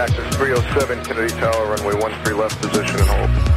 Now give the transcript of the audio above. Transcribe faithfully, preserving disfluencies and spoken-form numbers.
Cactus three oh seven, Kennedy Tower, runway one three left, position and hold.